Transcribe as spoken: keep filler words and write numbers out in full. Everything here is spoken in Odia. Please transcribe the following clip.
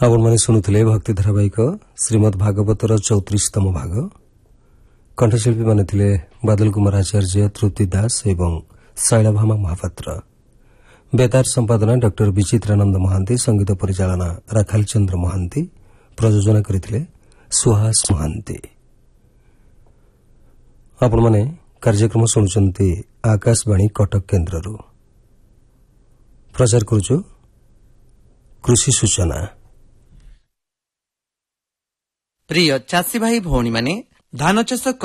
ଆପଣମାନେ ଶୁଣୁଥିଲେ ଭକ୍ତି ଧାରାବାହିକ ଶ୍ରୀମଦ୍ ଭାଗବତର ଚଉତିରିଶତମ ଭାଗ। କଣ୍ଠଶିଳ୍ପୀମାନେ ଥିଲେ ବାଦଲ କୁମାର ଆଚାର୍ଯ୍ୟ, ତୃପ୍ତି ଦାସ ଏବଂ ଶୈଳଭାମା ମହାପାତ୍ର। ବେତାର ସମ୍ପାଦନା ଡକ୍ଟର ବିଚିତ୍ରାନନ୍ଦ ମହାନ୍ତି, ସଙ୍ଗୀତ ପରିଚାଳନା ରାଖାଲ ଚନ୍ଦ୍ର ମହାନ୍ତି, ପ୍ରଯୋଜନା କରିଥିଲେ ସୁହାସ ମହାନ୍ତି। ଆପଣମାନେ କାର୍ଯ୍ୟକ୍ରମ ଶୁଣୁଛନ୍ତି ଆକାଶବାଣୀ କଟକ କେନ୍ଦ୍ରରୁ। ପ୍ରଚାର କରୁଛୁ କୃଷି ସୂଚନା। ପ୍ରିୟ ଚାଷୀ ଭାଇ ଭଉଣୀମାନେ, ଧାନ ଚାଷ